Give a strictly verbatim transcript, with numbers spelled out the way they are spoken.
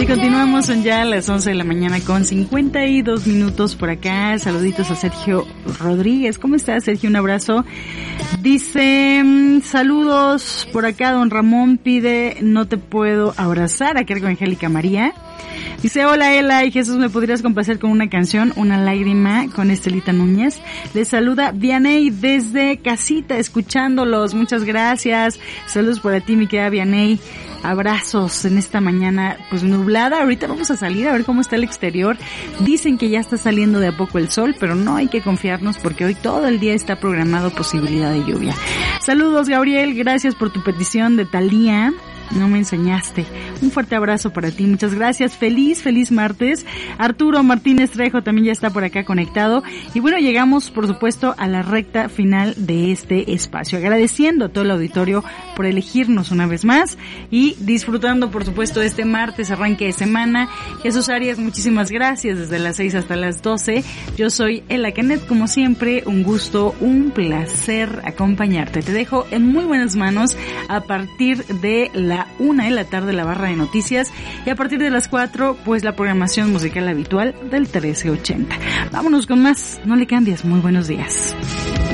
Así continuamos, son ya las once de la mañana con cincuenta y dos minutos por acá. Saluditos a Sergio Rodríguez. ¿Cómo estás, Sergio? Un abrazo. Dice, saludos por acá, don Ramón pide No te puedo abrazar, a cargo de Angélica María. Dice, hola Ela y Jesús, ¿me podrías complacer con una canción, Una lágrima, con Estelita Núñez? Les saluda Vianey desde casita, escuchándolos. Muchas gracias. Saludos para ti, mi querida Vianey. Abrazos en esta mañana pues nublada. Ahorita vamos a salir a ver cómo está el exterior. Dicen que ya está saliendo de a poco el sol, pero no hay que confiarnos porque hoy todo el día está programado posibilidad de lluvia. Saludos, Gabriel, gracias por tu petición de Thalía. No me enseñaste. Un fuerte abrazo para ti, muchas gracias. Feliz, feliz martes. Arturo Martínez Trejo también ya está por acá conectado. Y bueno, llegamos por supuesto a la recta final de este espacio. Agradeciendo a todo el auditorio por elegirnos una vez más y disfrutando por supuesto este martes, arranque de semana. Jesús Arias, muchísimas gracias desde las seis hasta las doce. Yo soy Ela Canet, como siempre, un gusto, un placer acompañarte. Te dejo en muy buenas manos a partir de la la una de la tarde la barra de noticias y a partir de las cuatro pues la programación musical habitual del trece ochenta. Vámonos con más, no le cambies, muy buenos días.